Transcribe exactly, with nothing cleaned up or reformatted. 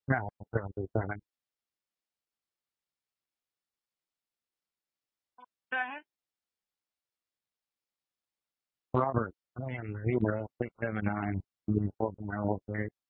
No, seven seven. Robert, I am zero six seven nine. Four from real estate.